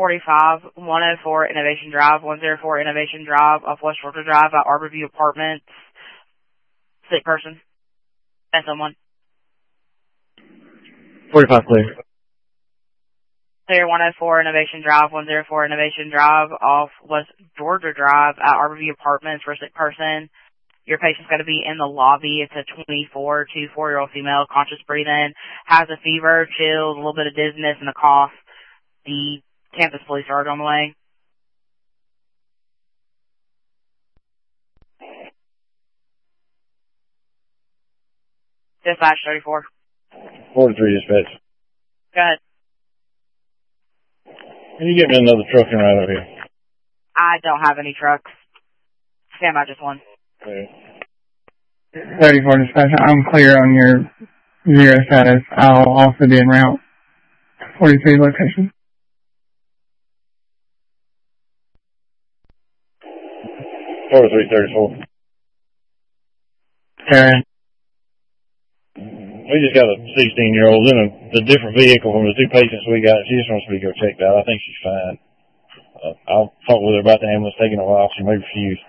1045, 104 Innovation Drive, 104 Innovation Drive off West Georgia Drive at Arborview Apartments. Sick person. That's someone. 45 clear. Clear 104 Innovation Drive, 104 Innovation Drive off West Georgia Drive at Arborview Apartments for a sick person. Your patient's got to be in the lobby. It's a 24-year-old female, conscious breathing, has a fever, chills, a little bit of dizziness, and a cough. The campus police are on the way. Dispatch 34. 43 dispatch. Go ahead. Can you get me another truck and right over here? I don't have any trucks. Stand by just one. Okay. 34 dispatch, I'm clear on your 0 status. I'll also be en route. 43 location. Total 334. Okay. We just got a 16-year-old in a different vehicle from the two patients we got. She just wants to be go checked out. I think she's fine. I'll talk with her about the ambulance taking a while. She may refuse.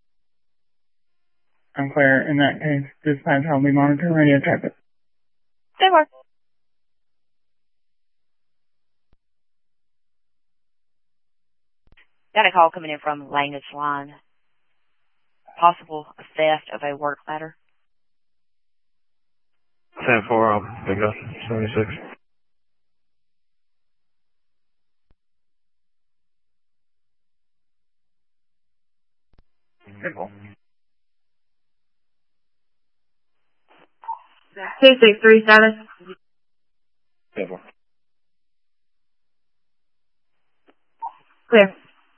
I'm clear. In that case, dispatch, I'll be monitoring radio traffic. Stay more. Got a call coming in from Language Line. Possible theft of a work ladder. 10-4, I'll pick up 76. Simple. 263 status. 10-4. Clear.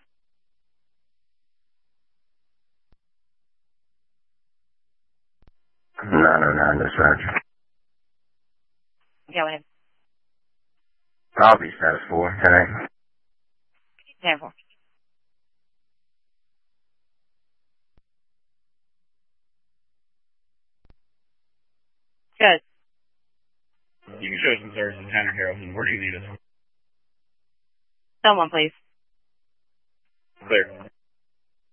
Dispatch. Go ahead. Copy, status 4, 10-8. 10-4. Good. You can show some services in Tanner Harrelson. Where do you need us? Someone, please. Clear.